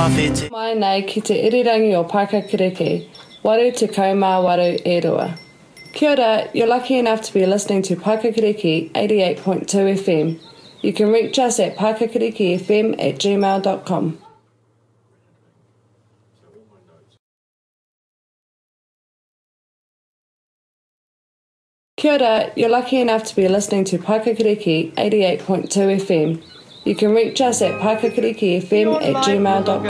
whawhiti. Mai nei ki te irirangi o Pakakiriki, waru te kaumā waru e rua. Kia ora, you're lucky enough to be listening to Pakakiriki 88.2 FM. You can reach us at pakakirikifm@gmail.com. Kia ora, you're lucky enough to be listening to Pakakiriki 88.2 FM. You can reach us at pakakirikifm@gmail.com.